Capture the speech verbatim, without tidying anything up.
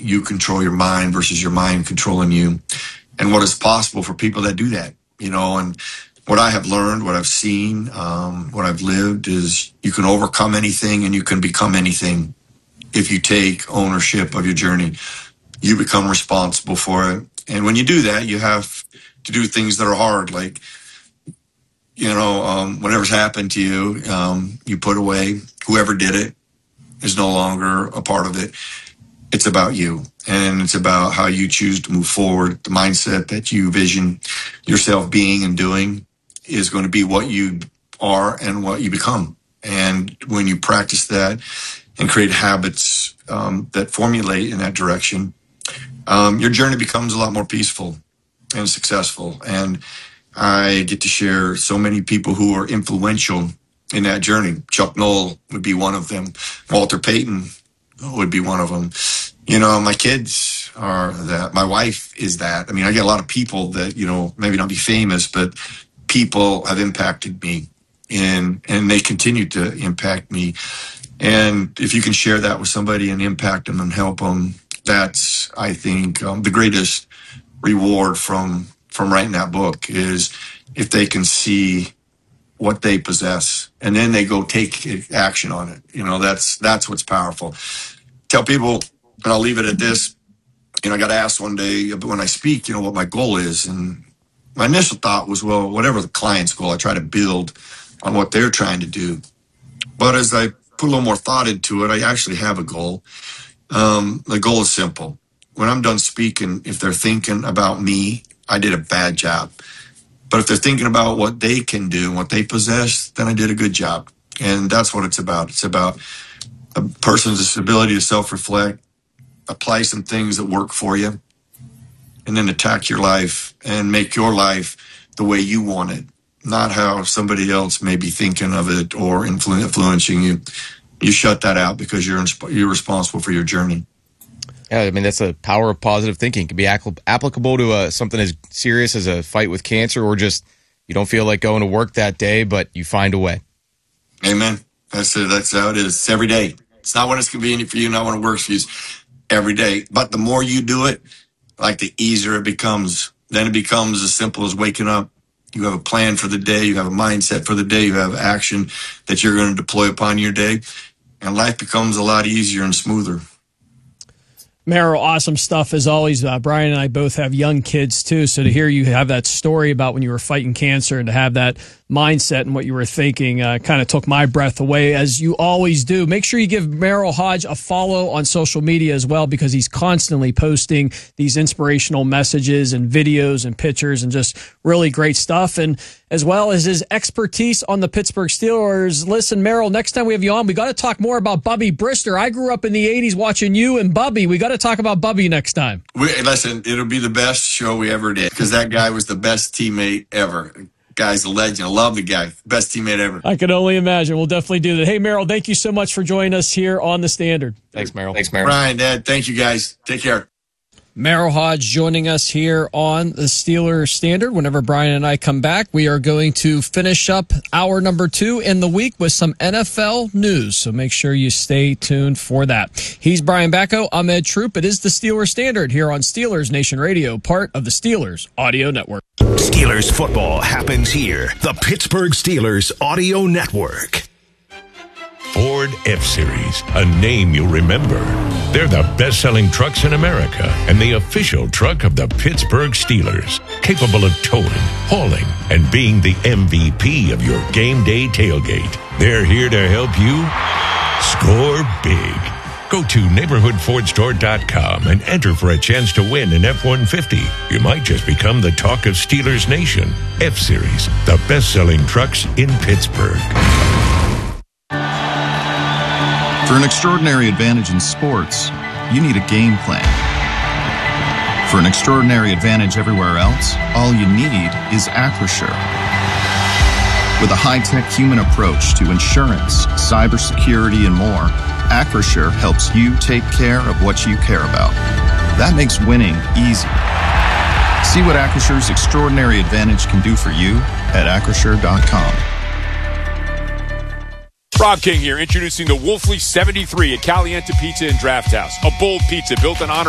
you control your mind versus your mind controlling you, and what is possible for people that do that, you know. And what I have learned, what I've seen, um, what I've lived is you can overcome anything and you can become anything if you take ownership of your journey. You become responsible for it. And when you do that, you have to do things that are hard, like, you know, um, whatever's happened to you, um, you put away. Whoever did it is no longer a part of it. It's about you, and it's about how you choose to move forward. The mindset that you vision yourself being and doing is going to be what you are and what you become. And when you practice that and create habits um, that formulate in that direction, um, your journey becomes a lot more peaceful and successful. And I get to share so many people who are influential in that journey. Chuck Noll would be one of them. Walter Payton would be one of them. You know, my kids are that. My wife is that. I mean, I get a lot of people that, you know, maybe not be famous, but people have impacted me, and and they continue to impact me. And if you can share that with somebody and impact them and help them, that's, I think, um, the greatest reward from from writing that book is if they can see what they possess and then they go take action on it. You know, that's that's what's powerful. Tell people, and I'll leave it at this, you know, I got asked one day when I speak, you know, what my goal is. And my initial thought was, well, whatever the client's goal, I try to build on what they're trying to do. But as I put a little more thought into it, I actually have a goal. Um, the goal is simple. When I'm done speaking, if they're thinking about me, I did a bad job. But if they're thinking about what they can do and what they possess, then I did a good job. And that's what it's about. It's about a person's ability to self-reflect, apply some things that work for you, and then attack your life and make your life the way you want it, not how somebody else may be thinking of it or influ- influencing you. You shut that out because you're insp- you're responsible for your journey. Yeah, I mean, that's the power of positive thinking. It can be ac- applicable to uh, something as serious as a fight with cancer, or just you don't feel like going to work that day, but you find a way. Amen. That's it. That's how it is. It's every day. It's not when it's convenient for you, not when it works for you. It's every day. But the more you do it, like the easier it becomes. Then it becomes as simple as waking up. You have a plan for the day. You have a mindset for the day. You have action that you're going to deploy upon your day. And life becomes a lot easier and smoother. Merrill, awesome stuff as always. Uh, Brian and I both have young kids too, so to hear you have that story about when you were fighting cancer and to have that mindset and what you were thinking uh, kind of took my breath away, as you always do. Make sure you give Merrill Hodge a follow on social media as well, because he's constantly posting these inspirational messages and videos and pictures and just really great stuff, and as well as his expertise on the Pittsburgh Steelers. Listen, Merrill, next time we have you on, we got to talk more about Bubby Brister. I grew up in the eighties watching you and Bubby. We got to talk about Bubby next time. We, listen, it'll be the best show we ever did, because that guy was the best teammate ever. Guy's a legend. I love the guy. Best teammate ever. I can only imagine. We'll definitely do that. Hey, Merrill, thank you so much for joining us here on The Standard. Thanks, Merrill. Thanks, Merrill. Ryan, Dad, thank you guys. Take care. Merrill Hodge joining us here on the Steelers Standard. Whenever Brian and I come back, we are going to finish up hour number two in the week with some N F L news. So make sure you stay tuned for that. He's Brian Bacco. I'm Ed Troop. It is the Steelers Standard here on Steelers Nation Radio, part of the Steelers Audio Network. Steelers football happens here. The Pittsburgh Steelers Audio Network. Ford F-Series, a name you'll remember. They're the best-selling trucks in America and the official truck of the Pittsburgh Steelers, capable of towing, hauling, and being the M V P of your game day tailgate. They're here to help you score big. Go to neighborhood ford store dot com and enter for a chance to win an F one fifty. You might just become the talk of Steelers Nation. F-Series, the best-selling trucks in Pittsburgh. For an extraordinary advantage in sports, you need a game plan. For an extraordinary advantage everywhere else, all you need is Acrisure. With a high-tech human approach to insurance, cybersecurity, and more, Acrisure helps you take care of what you care about. That makes winning easy. See what Acrissure's extraordinary advantage can do for you at acrisure dot com. Rob King here, introducing the Wolfley seventy-three at Caliente Pizza and Draft House. A bold pizza built in honor